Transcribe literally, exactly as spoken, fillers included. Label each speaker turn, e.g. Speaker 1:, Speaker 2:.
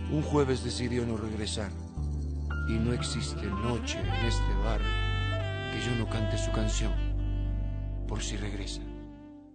Speaker 1: Un jueves decidió no regresar. Y no existe noche en este bar que yo no cante su canción, por si regresa.